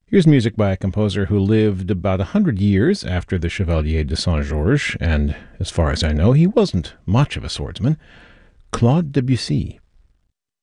Here's music by a composer who lived about 100 years after the Chevalier de Saint-Georges, and as far as I know, he wasn't much of a swordsman. Claude Debussy.